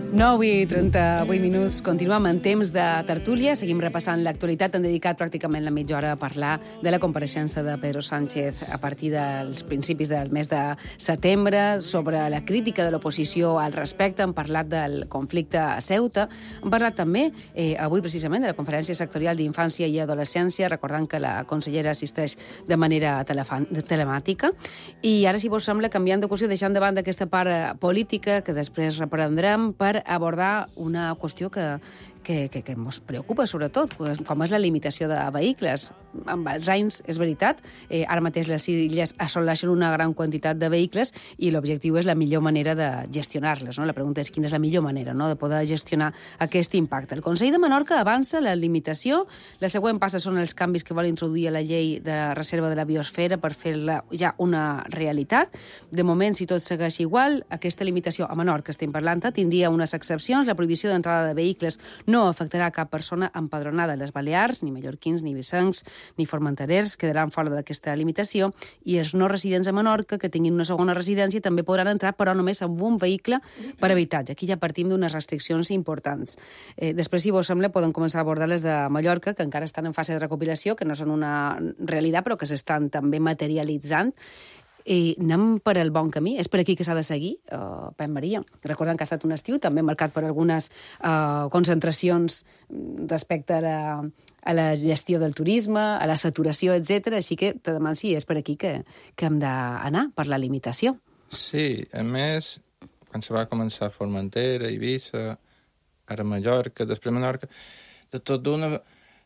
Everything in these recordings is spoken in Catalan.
9:38, continuem en temps de tertúlia, seguim repassant l'actualitat, hem dedicat pràcticament la mitja hora a parlar de la compareixença de Pedro Sánchez a partir dels principis del mes de setembre, sobre la crítica de l'oposició al respecte, hem parlat del conflicte a Ceuta, hem parlat també avui precisament de la conferència sectorial d'infància i adolescència, recordant que la consellera assisteix de manera telemàtica, i ara, si vos sembla, canviant d'ocasió, deixant de banda aquesta part política que després reprendrem per abordar una qüestió que ens preocupa, sobretot, com és la limitació de vehicles. Amb els anys, és veritat, ara mateix les illes assoleixen una gran quantitat de vehicles i l'objectiu és la millor manera de gestionar-les. No? La pregunta és quina és la millor manera, no?, de poder gestionar aquest impacte. El Consell de Menorca avança la limitació. La següent passa són els canvis que vol introduir a la llei de reserva de la biosfera per fer-la ja una realitat. De moment, si tot segueix igual, aquesta limitació a Menorca, estem parlant, tindria unes excepcions. La prohibició d'entrada de vehicles no afectarà cap persona empadronada a les Balears, ni mallorquins, ni vicencs, ni formenterers quedaran fora d'aquesta limitació, i els no residents a Menorca que tinguin una segona residència també podran entrar, però només amb un vehicle per habitatge. Aquí ja partim d'unes restriccions importants. Després, si vos sembla, podem començar a abordar les de Mallorca, que encara estan en fase de recopilació, que no són una realitat, però que s'estan també materialitzant. I anem per el bon camí. És per aquí que s'ha de seguir, Pep Maria. Recordem que ha estat un estiu també marcat per algunes concentracions respecte a la gestió del turisme, a la saturació, etc. Així que te demano si és per aquí que hem d'anar, per la limitació. Sí, a més, quan se va començar a Formentera, Eivissa, ara Mallorca, després Menorca, de tot d'una...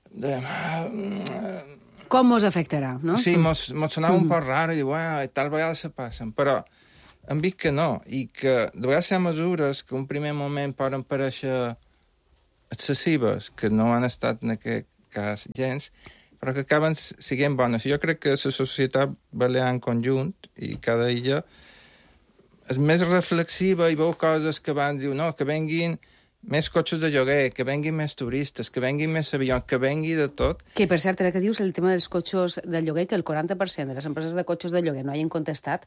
Com mos afectarà, no? Sí, mos sonava un poc raro i diu, tal vegada se passen, però hem vist que no, i que de vegades hi ha mesures que un primer moment poden parèixer excessives, que no han estat en aquest cas gens, però que acaben sent bones. Jo crec que la societat balear en conjunt, i cada illa, és més reflexiva i veu coses que abans diu, no, que venguin més cotxes de lloguer, que venguin més turistes, que venguin més avions, que vengui de tot. Que, per cert, ara que dius el tema dels cotxes de lloguer, que el 40% de les empreses de cotxes de lloguer no hagin contestat,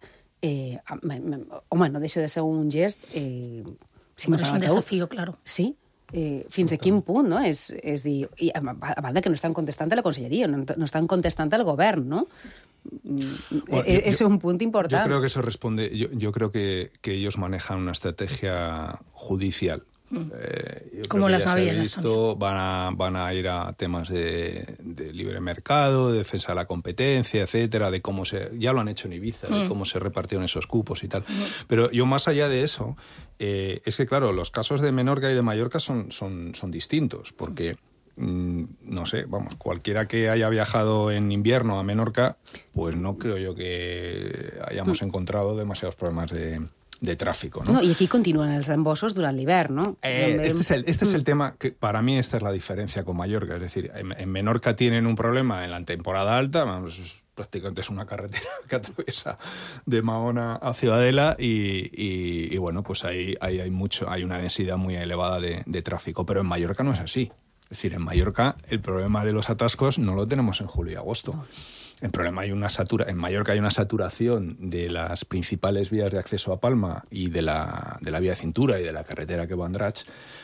home, no deixa de ser un gest... és un desafío, claro. Sí, fins a quin punt, no? És dir, i a banda que no estan contestant a la conselleria, no estan contestant al govern, no? Bueno, es un punto importante. Yo creo que eso responde... Yo creo que ellos manejan una estrategia judicial. Como las navieras van a ir a temas de libre mercado, de defensa de la competencia, etcétera, de cómo ya lo han hecho en Ibiza, de cómo se repartieron esos cupos y tal. Pero yo, más allá de eso, es que, claro, los casos de Menorca y de Mallorca son distintos, porque no sé, vamos, cualquiera que haya viajado en invierno a Menorca, pues no creo yo que hayamos encontrado demasiados problemas de tráfico, ¿no? Y aquí continúan los embossos durante l'hivern, ¿no? Este es el tema que, para mí, esta es la diferencia con Mallorca. Es decir, en Menorca tienen un problema en la temporada alta, vamos, prácticamente es una carretera que atraviesa de Mahón a Ciudadela y bueno, pues ahí hay una densidad muy elevada de tráfico, pero en Mallorca no es así. Es decir, en Mallorca el problema de los atascos no lo tenemos en julio y agosto. El problema en Mallorca hay una saturación de las principales vías de acceso a Palma y de la vía de cintura y de la carretera que va a Andratx,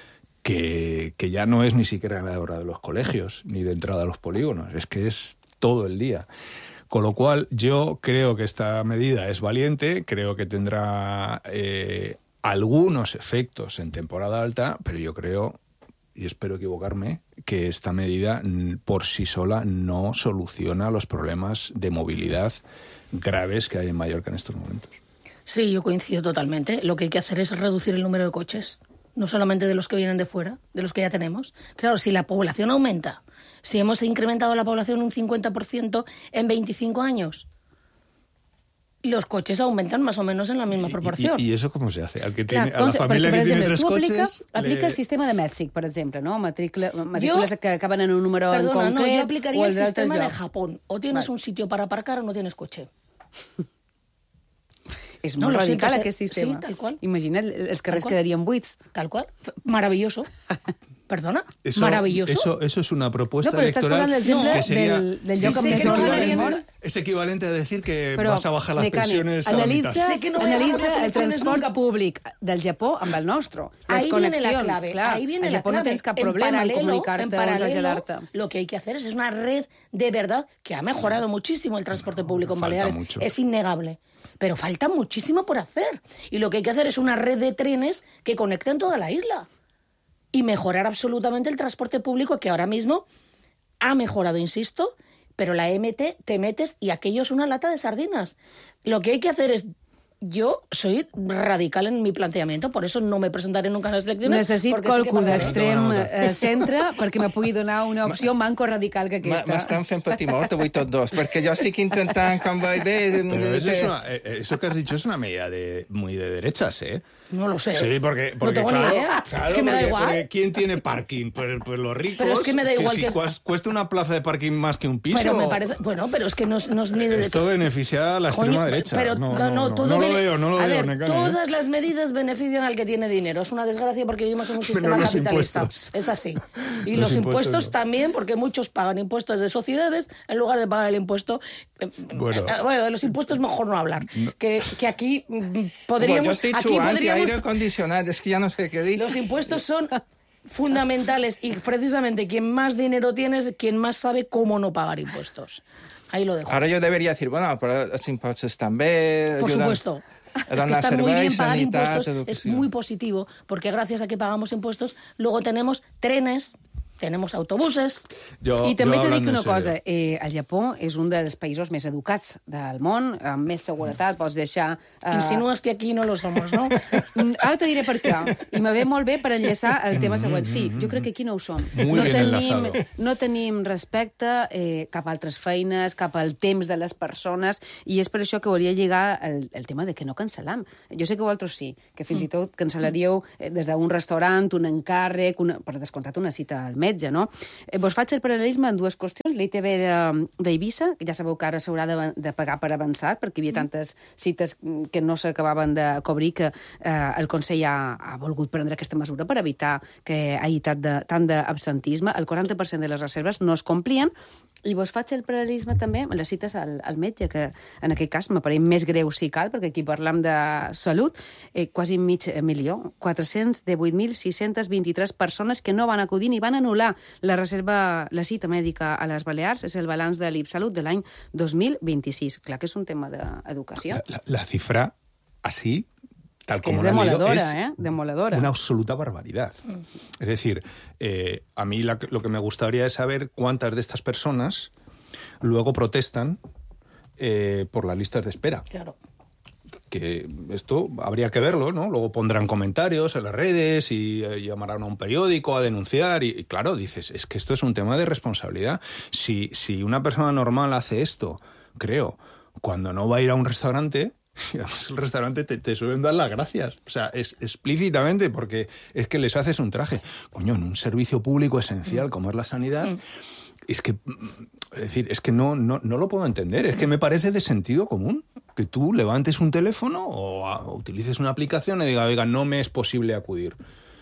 que ya no es ni siquiera en la hora de los colegios ni de entrada a los polígonos, es que es todo el día. Con lo cual, yo creo que esta medida es valiente, creo que tendrá algunos efectos en temporada alta, pero yo creo, y espero equivocarme, que esta medida por sí sola no soluciona los problemas de movilidad graves que hay en Mallorca en estos momentos. Sí, yo coincido totalmente. Lo que hay que hacer es reducir el número de coches, no solamente de los que vienen de fuera, de los que ya tenemos. Claro, si la población aumenta, si hemos incrementado la población un 50% en 25 años, los coches aumentan más o menos en la misma proporción. ¿Y eso cómo se hace? A la familia que tiene tres coches... Aplica el sistema de Mèxic, per exemple, ¿no? Matrículas que acaban en un número en concret... No, yo aplicaría el sistema de Japón. O tienes un sitio para aparcar o no tienes coche. És molt radical, aquest sistema. Sí, tal qual. Imagina't, els carrers quedarien buits. Tal qual. Maravilloso. Perdona, Eso, maravilloso. Eso es una propuesta No, però estàs electoral parlant d'exemple que sería, del lloc amb sí, més que no ordre del ganaríem món. es equivalente a decir que Però, vas a bajar las Mecani, pensiones a la mitad. Sé que no voy a ganar las analitza el elecciones transport nunca. públic del Japó amb el nostre. Les Ahí viene la connexions, clave, clar. ahí viene Al la Japó no clave. tens cap problema en comunicarte o traslladar-te. Lo que hay que hacer es una red de verdad que ha mejorado muchísimo el transporte público en falta Baleares. mucho. Es innegable. Pero falta muchísimo por hacer. Y lo que hay que hacer es una red de trenes que conecten toda la isla. Y mejorar absolutamente el transporte público, que ahora mismo ha mejorado, insisto, pero la MT te metes y aquello es una lata de sardinas. Lo que hay que hacer es... Yo soy radical en mi planteamiento, por eso no me presentaré nunca en les eleccions. Necessit perquè sé que qualcú perdré. d'extrem centre perquè me pugui donar una opció manco radical que aquesta. M'estan fent patir molt avui tots dos, perquè jo estic intentant, com vaig bé... Pero eso que has dicho es una medida muy de derechas, ¿eh? No lo sé. Sí, porque no tengo claro, ni idea. claro, Es que me da porque- igual. porque ¿quién tiene parking? Pues los ricos. Pero es que me da igual si que- cuesta una plaza de parking más que un piso. Pero me parece... Bueno, pero es que no es ni de... Esto beneficia a la extrema Coño, derecha. Pero no todo lo bene- veo, A ver, Necane, ¿eh? todas las medidas benefician al que tiene dinero. Es una desgracia porque vivimos en un sistema los capitalista. impuestos. Es así. Y Los los impuestos impuestos no. también, porque muchos pagan impuestos de sociedades en lugar de pagar el impuesto. Bueno. Bueno, de los impuestos mejor no hablar. Que aquí podríamos... Jo estic aquí suant i podríamos- aire condicionat, és que ja no sé què dir. Los impuestos son fundamentales y precisamente quien más dinero tiene es quien más sabe cómo no pagar impuestos. Ahí lo dejo. Ara jo deberia dir, bueno, però els impostos també... Por ajuden supuesto. a Es que donar está muy bien serveis, pagar sanitat, impuestos, es educació. muy positivo, porque gracias a que pagamos impuestos, luego tenemos trenes, tenemos autobuses. I també t'he dit hablando una en serio. cosa, el Japó és un dels països més educats del món, amb més seguretat, pots deixar... Insinúas que aquí no lo somos, ¿no? Ara te diré per què. I me ve molt bé per enllaçar el tema següent. Sí, jo crec que aquí no ho som. Muy no bien tenim, enlazado. no tenim respecte cap a altres feines, cap al temps de les persones, i és per això que volia lligar el tema de que no cancel·lam. Jo sé que vosaltres sí, que fins i tot cancel·laríeu des d'un restaurant, un encàrrec, per descomptat una cita al metge, no? Vos faig el paral·lelisme en dues qüestions. L'ITV d'Eivissa, que ja sabeu que ara s'haurà de pagar per avançat, perquè hi havia tantes cites que no s'acabaven de cobrir, que el Consell ha volgut prendre aquesta mesura per evitar que hi hagi tant d'absentisme. El 40% de les reserves no es complien. I vos faig el paral·lelisme també amb les cites al metge, que en aquest cas m'apareix més greu si cal, perquè aquí parlam de salut, quasi mig milió, 418.623 persones que no van acudir ni van anul·lar la cita mèdica a les Balears. És el balanç de l'IPSalut de l'any 2026. Clar que és un tema d'educació. La cifra así, tal Es que como es la he leído, demoledora, ¿eh? Demoledora. una absoluta barbaridad. Es decir, a mí lo que me gustaría es saber cuántas de estas personas luego protestan por las listas de espera. Claro. Que esto habría que verlo, ¿no? Luego pondrán comentarios en las redes y llamarán a un periódico a denunciar y claro, dices, es que esto es un tema de responsabilidad. Si una persona normal hace esto, creo, cuando no va a ir a un restaurante, el restaurante te suelen dar las gracias. O sea, es explícitamente, porque es que les haces un traje. Coño, en un servicio público esencial como es la sanidad, es que no lo puedo entender. Es que me parece de sentido común que tú levantes un teléfono o utilices una aplicación y diga, oiga, no me es posible acudir.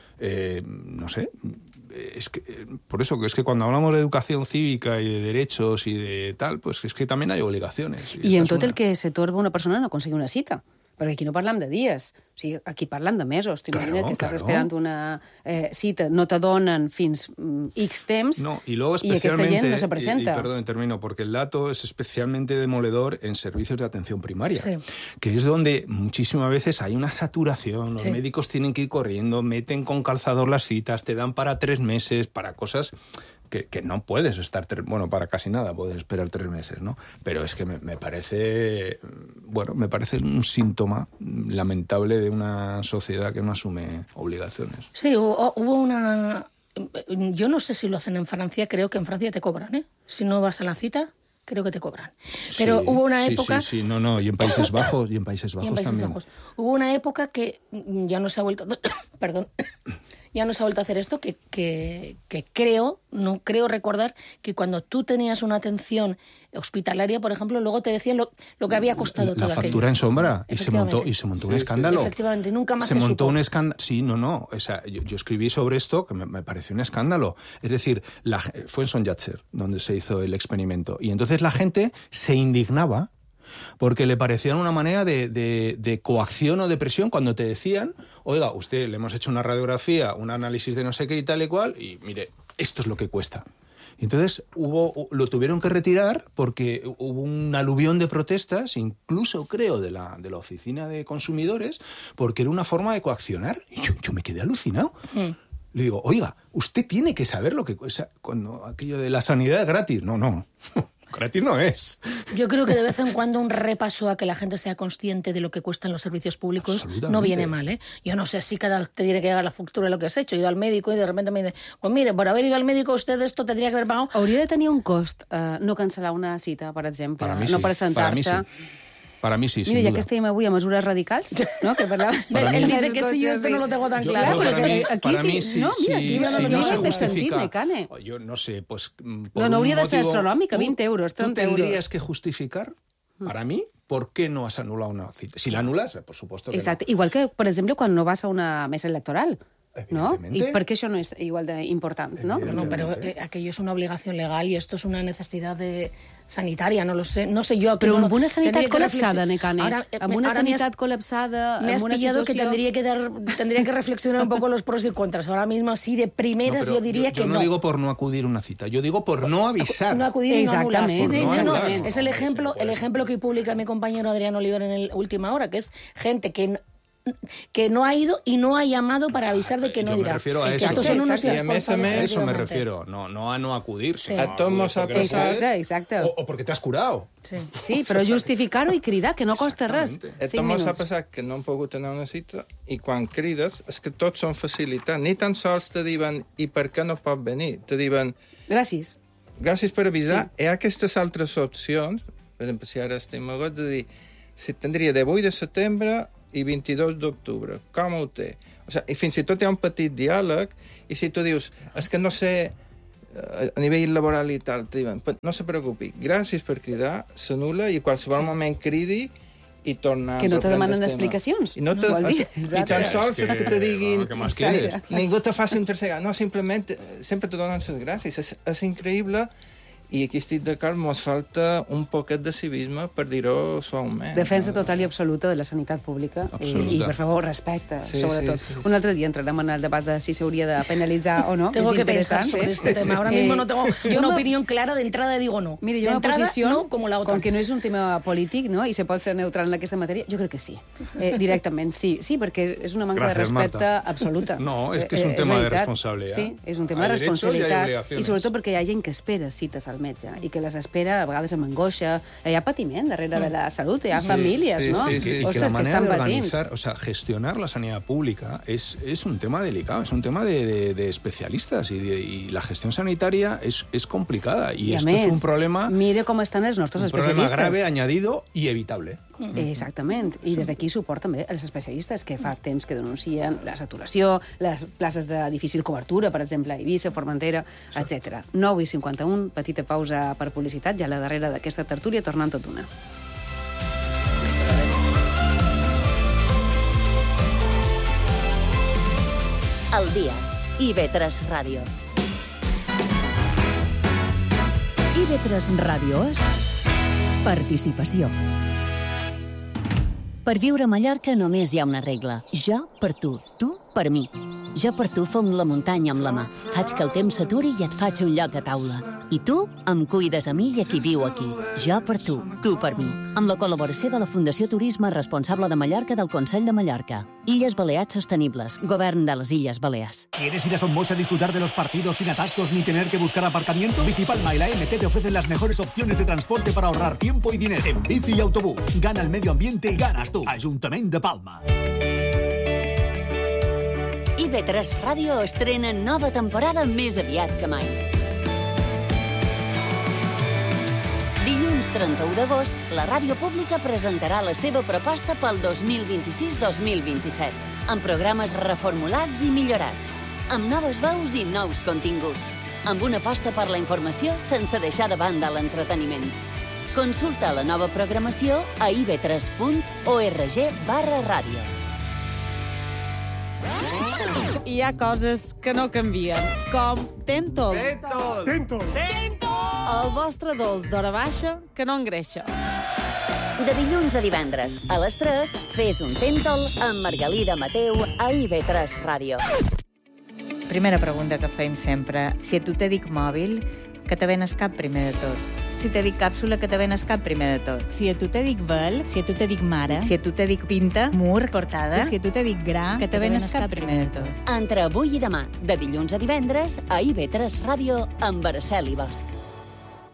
No sé. Es que, por eso que es que cuando hablamos de educación cívica y de derechos y de tal, pues es que también hay obligaciones. I en esta tot es el que s'atorga una persona no aconseguir una cita. Perquè aquí no parlam de dies, o sigui, aquí parlam de mesos. T'imagines que estàs esperant una cita, no te donen fins X temps, No, y luego i aquesta especialmente, gent no se presenta. y perdón, termino, porque el dato es especialmente demoledor en servicios de atención primaria, Sí. que es donde muchísimas veces hay una saturación, los Sí. médicos tienen que ir corriendo, meten con calzador las citas, te dan para 3 meses, para cosas que no puedes estar, para casi nada puedes esperar 3 meses, ¿no? Pero es que me parece un síntoma lamentable de una sociedad que no asume obligaciones. Sí, hubo una... Yo no sé si lo hacen en Francia, creo que en Francia te cobran, ¿eh? Si no vas a la cita, creo que te cobran. Pero Sí, hubo una sí, época... Sí, no, y en Países Bajos, y en Países también. Bajos. Hubo una época que ya no se ha vuelto... perdón, ya no se ha vuelto a hacer esto, que creo recordar que cuando tú tenías una atención hospitalaria, por ejemplo, luego te decían lo que había costado todo la aquello. factura en sombra, y se montó un escándalo. Efectivamente, nunca más se montó un escándalo. Sí, no. O sea, yo escribí sobre esto, que me pareció un escándalo. Es decir, fue en Son Yatzer donde se hizo el experimento. Y entonces la gente se indignaba porque le parecía una manera de coacción o de presión cuando te decían, oiga, usted le hemos hecho una radiografía, un análisis de no sé qué y tal y cual, y mire, esto es lo que cuesta. Y entonces lo tuvieron que retirar porque hubo un aluvión de protestas, incluso creo de la oficina de consumidores, porque era una forma de coaccionar. Y yo me quedé alucinado. Le digo, oiga, usted tiene que saber lo que cuesta cuando aquello de la sanidad es gratis. No. Gratis no es. Yo creo que de vez en cuando un repaso a que la gente sea consciente de lo que cuestan los servicios públicos no viene mal, ¿eh? Yo no sé si cada vez te tiene que llegar la factura de lo que has hecho. He ido al médico y de repente me dice, pues mire, por haber ido al médico usted esto tendría que haber pagado. Hauria de tenir un cost no cancel·lar una cita, per exemple, no presentar-se. Para mí sí, Mira, ya que estem avui a mesures radicals, ¿no? Que él dice que sí, yo esto no lo tengo tan claro. Para mí sí, no, mira, aquí no se justifica. justifica. Yo no sé, pues... No hauria de ser astronòmica, 20 euros, 30 euros. ¿Tú tendrías que justificar, para mí, por qué no has anulado una cita? Si la anulas, por supuesto que Exacte. No. Igual que, per exemple, quan no vas a una mesa electoral. ¿No? ¿Y por qué eso no es igual de importante? ¿No? No, pero aquello es una obligación legal y esto es una necesidad sanitaria, no lo sé. No sé yo... Pero amb una sanitat col·lapsada, Necane. Amb una sanitat col·lapsada... Me has pillado que tendría que reflexionar un poco los pros y contras. Ahora mismo, así de primeras, yo diría que no. Yo no digo por no acudir a una cita, yo digo por no avisar. No acudir y no anular. Exactamente. Es el ejemplo que publica mi compañero Adrián Oliver en el Última Hora, que es gente que no ha ido y no ha llamado para avisar de que no irá. Yo me refiero a eso. Estos son unos irresponsables. A eso me refiero, no a no acudir. Sí. A todos nos ha passat... Exacte. O perquè t'has curat. Sí, però justificar-ho i cridar, que no costa res. A tots ens ha passat que no hem pogut anar a una cita i quan crides és que tots són facilitats. Ni tan sols te diuen i per què no pot venir. Te diuen... Gràcies. Gràcies per avisar. Sí. Hi ha aquestes altres opcions. Per exemple, si ara estem agots de dir si tindria de 8 de setembre i 22 d'octubre. Com ho té? O sigui, i fins i tot hi ha un petit diàleg, i si tu dius, és que no sé, a nivell laboral i tal, te diuen, no se preocupi, gràcies per cridar, s'anul·la i a qualsevol moment cridi i torna... Que no te demanen explicacions. I tan sols és que te diguin... Ningú te faci un tercer gat. No, simplement, sempre te donen les gràcies. És increïble. I aquí estic d'acord, ens falta un poquet de civisme, per dir-ho suaument. Defensa total i absoluta de la sanitat pública i per favor, respecte, sobretot. Un altre dia entrarem en el debat de si s'hauria de penalitzar o no. Tengo que pensar sobre este tema. Ahora mismo no tengo una opinión clara, de entrada digo no. Mira, yo me posiciono como la otra. Com que no és un tema polític, no?, i se pot ser neutral en aquesta matèria, jo crec que sí. Directament, sí, perquè és una manca de respecte absoluta. No, és que és un tema de responsabilitat. Sí, és un tema de responsabilitat. I sobretot perquè hi ha gent que espera cites al metge i que les espera a vegades amb angoixa. Hi ha patiment darrere de la salut, hi ha famílies, ¿no? Ostres, que están patint. O sea, gestionar la sanidad pública es un tema delicado, es un tema de especialistas y la gestión sanitaria es complicada y esto es un problema... Mire com estan els nostres especialistes. Un problema grave, añadido y evitable. Exactament, i des d'aquí suport també els especialistes que fa temps que denuncien la saturació, les places de difícil cobertura, per exemple, a Eivissa, Formentera, etc. 9:51, petita pausa per publicitat, ja a la darrera d'aquesta tertúlia, tornant tot una. Al dia, IB3 Ràdio. IB3 Ràdio és participació. Per viure a Mallorca només hi ha una regla. Jo per tu per mi. Jo per tu fong la muntanya amb la mà. Faig que el temps s'aturi i et faig un lloc a taula. I tu em cuides a mi i a qui viu aquí. Jo per tu per mi. Amb la col·laboració de la Fundació Turisme Responsable de Mallorca del Consell de Mallorca. Illes Balears Sostenibles. Govern de les Illes Balears. ¿Quieres ir a Somos a disfrutar de los partidos sin atascos ni tener que buscar aparcamiento? Bicipalma y la MT te ofrecen las mejores opciones de transporte para ahorrar tiempo y dinero. En bici y autobús. Gana el medio ambiente y ganas tú. Ayuntamiento de Palma. IB3 Ràdio estrena nova temporada més aviat que mai. Dilluns 31 d'agost, la ràdio pública presentarà la seva proposta pel 2026-2027. amb programes reformulats i millorats, amb noves veus i nous continguts, amb una aposta per la informació sense deixar de banda l'entreteniment. Consulta la nova programació a ib3.org/ràdio. Hi ha coses que no canvien, com Tentol. El vostre dolç d'hora baixa que no engreixa. De dilluns a divendres, a les 3, fes un Tentol amb Margalida Mateu a IB3 Ràdio. Primera pregunta que fem sempre. Si a tu te dic mòbil, que te venes cap primer de tot? Si te dic càpsula, que te venes cap primer de tot? Si a tu te dic vel, si a tu te dic mare, Si a tu te dic pinta, mur, portada, si a tu te dic gra, que te venes cap primer de tot? Entre avui i demà, de dilluns a divendres, a IB3 Ràdio amb Araceli Bosch.